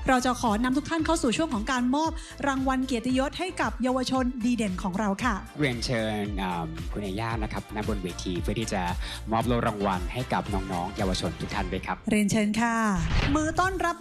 เราจะขอนำทุกท่านเข้าสู่ช่วงของการมอบรางวัลเกียรติยศให้กับเยาวชนดีเด่นของเราค่ะเรียนเชิญคุณเอย่านะครับณบนเวทีเพื่อที่จะมอบโล่รางวัลให้กับน้องๆเยาวชนทุกท่านด้วยครับเรียนเชิญค่ะมือต้อนรับ